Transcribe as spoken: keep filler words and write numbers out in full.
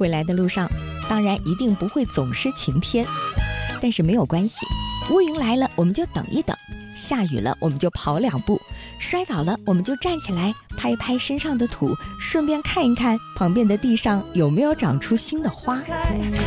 回来的路上，当然一定不会总是晴天，但是没有关系，乌云来了我们就等一等，下雨了我们就跑两步，摔倒了我们就站起来拍拍身上的土，顺便看一看旁边的地上有没有长出新的花。